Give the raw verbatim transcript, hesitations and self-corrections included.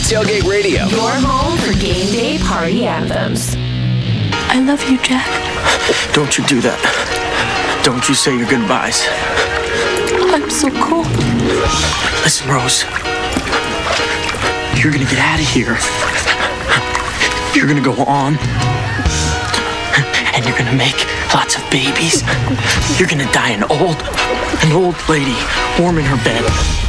It's Tailgate Radio. Your home for game day party anthems. I love you, Jack. Don't you do that. Don't you say your goodbyes. I'm so cold. Listen, Rose. You're gonna get out of here. You're gonna go on. And you're gonna make lots of babies. You're gonna die an old, an old lady warm in her bed.